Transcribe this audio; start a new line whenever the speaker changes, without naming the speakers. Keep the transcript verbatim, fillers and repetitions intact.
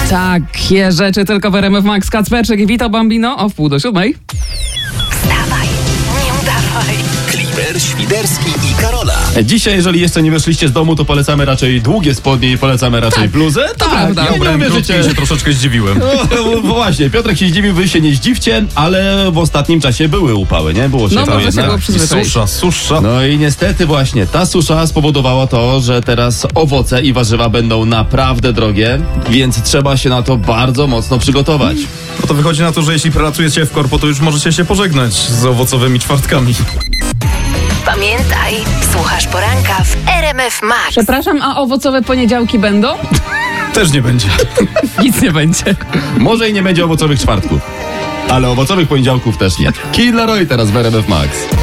Takie rzeczy tylko w R M F Max. Kacperczyk i Vito Bambino o wpół do siódmej.
Wstawaj, nie udawaj.
Klimer, Świderski i Karola.
Dzisiaj, jeżeli jeszcze nie wyszliście z domu, to polecamy raczej długie spodnie i polecamy raczej
Tak,
bluzę.
to
Tak,
prawda.
nie, nie uwierzycie.
się troszeczkę zdziwiłem.
No, właśnie, Piotrek się zdziwił, wy się nie zdziwcie, ale w ostatnim czasie były upały, nie? Było się
No,
to
może się
jednak.
było
I
przyzwyczaić.
susza, susza.
No i niestety właśnie, ta susza spowodowała to, że teraz owoce i warzywa będą naprawdę drogie, więc trzeba się na to bardzo mocno przygotować.
No to wychodzi na to, że jeśli pracujecie w korpo, to już możecie się pożegnać z owocowymi czwartkami.
Pamiętaj, słuchasz poranka w R M F Max.
Przepraszam, a owocowe poniedziałki będą?
Też nie będzie.
Nic nie będzie.
Może i nie będzie owocowych czwartków, ale owocowych poniedziałków też nie. Kid Laroi teraz w R M F Max.